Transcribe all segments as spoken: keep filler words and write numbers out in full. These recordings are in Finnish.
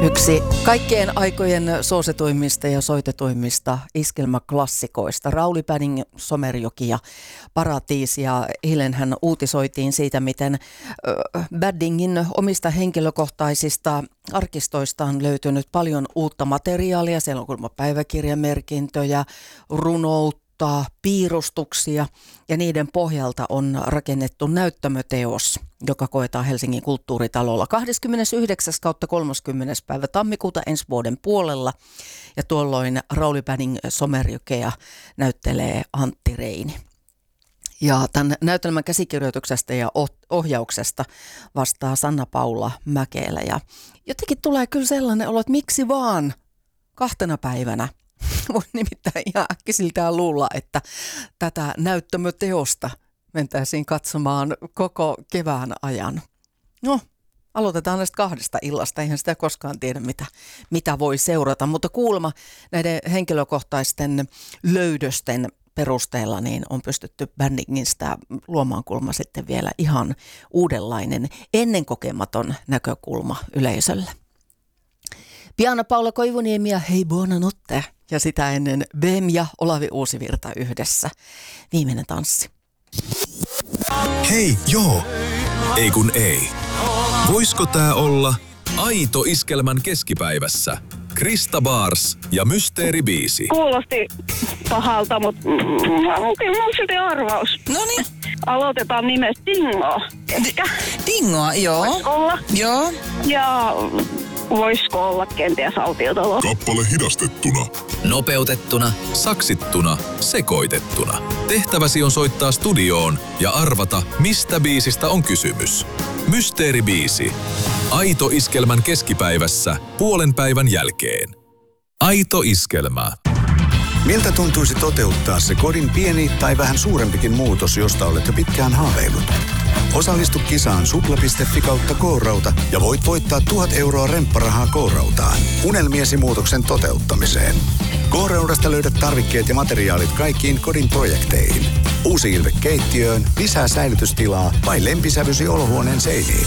Yksi kaikkien aikojen suosituimmista ja soitetuimmista iskelmäklassikoista. Rauli Banning, Somerjoki ja Paratiisi. Ja eilen hän uutisoitiin siitä, miten äh, Banningin omista henkilökohtaisista arkistoista on löytynyt paljon uutta materiaalia. Siellä on kuulemma päiväkirjamerkintöjä, runoutta, piirustuksia ja niiden pohjalta on rakennettu näyttämöteos, joka koetaan Helsingin kulttuuritalolla kahdeskymmenesyhdeksäs kautta kolmaskymmenes päivä tammikuuta ensi vuoden puolella. Ja tuolloin Rauli Banning Somerjokea näyttelee Antti Reini. Ja tämän näytelmän käsikirjoituksesta ja ohjauksesta vastaa Sanna-Paula Mäkelä. Ja jotenkin tulee kyllä sellainen olo, että miksi vaan kahtena päivänä. Voi nimittäin ihan äkkisiltään luulla, että tätä näyttämöteosta mentäisiin katsomaan koko kevään ajan. No, aloitetaan näistä kahdesta illasta. Eihän sitä koskaan tiedä, mitä, mitä voi seurata. Mutta kuulemma näiden henkilökohtaisten löydösten perusteella niin on pystytty Banningista luomaan kulma sitten vielä ihan uudenlainen, ennenkokematon näkökulma yleisölle. Piana Paula Koivuniemi ja Hei buonanotte. Ja sitä ennen B E M ja Olavi Uusivirta yhdessä. Viimeinen tanssi. Hei, joo. Ei kun ei. Voisko tää olla aito iskelmän keskipäivässä? Krista Bars ja Mysteeribiisi. Kuulosti pahalta, mutta kyllä on sitten arvaus. Noniin. Aloitetaan nimestä Dingo. Ehkä. Dingoa, joo. Voisi olla. Joo. Ja voisiko olla kenties autiotalo? Kappale hidastettuna, nopeutettuna, saksittuna, sekoitettuna. Tehtäväsi on soittaa studioon ja arvata, mistä biisistä on kysymys. Mysteeribiisi. Aito iskelmän keskipäivässä puolen päivän jälkeen. Aito iskelmä. Miltä tuntuisi toteuttaa se kodin pieni tai vähän suurempikin muutos, josta olet jo pitkään haaveillut? Osallistu kisaan supla piste fi kautta K-rauta ja voit voittaa tuhat euroa rempparahaa K-rautaan unelmiesi muutoksen toteuttamiseen. K-raudasta löydät tarvikkeet ja materiaalit kaikkiin kodin projekteihin. Uusi ilme keittiöön, lisää säilytystilaa vai lempisävysi olohuoneen seiniin.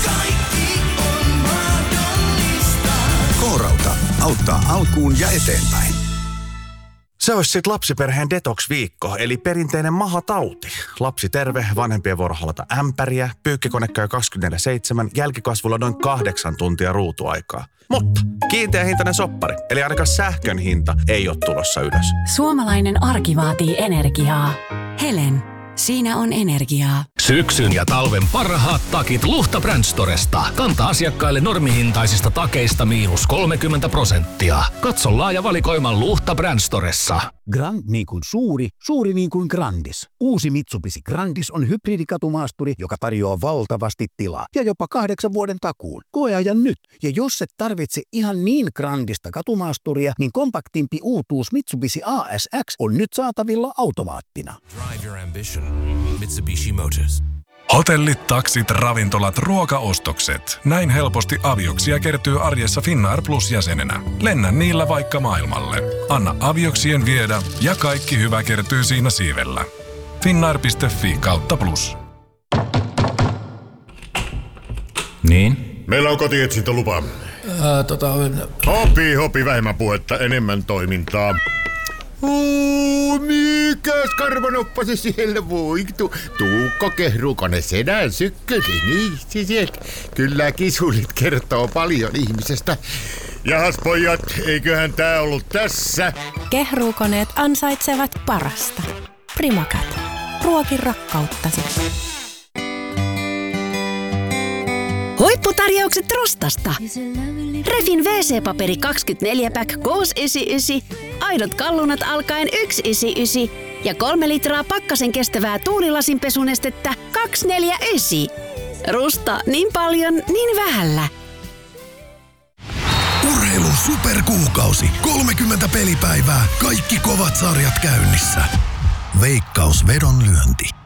K-rauta auttaa alkuun ja eteenpäin. Se olisi sitten lapsiperheen detox-viikko, eli perinteinen mahatauti. Lapsi terve, vanhempien vuoro halata ämpäriä, pyykkikone käy kaksikymmentäneljä seitsemän, jälkikasvulla noin kahdeksan tuntia ruutuaikaa. Mutta kiinteä hintainen soppari, eli ainakaan sähkön hinta ei ole tulossa ylös. Suomalainen arki vaatii energiaa. Helen. Siinä on energiaa. Syksyn ja talven parhaat takit Luhta Brand Storesta. Kanta-asiakkaille normihintaisista takeista miinus kolmekymmentä prosenttia. Katso laaja valikoima Luhta Brand Storessa. Grand niin kuin suuri, suuri niin kuin Grandis. Uusi Mitsubishi Grandis on hybridikatumaasturi, joka tarjoaa valtavasti tilaa ja jopa kahdeksan vuoden takuun. Koeajan nyt. Ja jos et tarvitse ihan niin grandista katumaasturia, niin kompaktimpi uutuus Mitsubishi A S X on nyt saatavilla automaattina. Drive your ambition. Mitsubishi Motors. Hotellit, taksit, ravintolat, ruokaostokset. Näin helposti Avioksia kertyy arjessa Finnair Plus-jäsenenä. Lennä niillä vaikka maailmalle. Anna Avioksien viedä ja kaikki hyvä kertyy siinä siivellä. Finnair piste fi kautta plus. Niin? Meillä on kotietsintälupa. Ää, tota... Hopi, hopi, vähemmän puhetta, enemmän toimintaa. Oo, mikäs karvanoppasi siellä voi? Tu, Tuukko Kehrukonen sedän sykköli, niin siis kyllä kisulit kertoo paljon ihmisestä. Jahas pojat, eiköhän tää ollut tässä? Kehruukoneet ansaitsevat parasta. Primacat. Ruokin rakkauttasi. Huipputarjoukset Rostasta. Refin wee see-paperi kaksikymmentäneljä pack kuusi yhdeksänkymmentäyhdeksän, aidot kallunat alkaen yksi yhdeksänkymmentäyhdeksän ja kolme litraa pakkasen kestävää tuulilasinpesunestettä kaksi neljäkymmentäyhdeksän. Rusta niin paljon, niin vähällä. Urheilun superkuukausi. kolmekymmentä pelipäivää. Kaikki kovat sarjat käynnissä. Veikkaus vedonlyönti.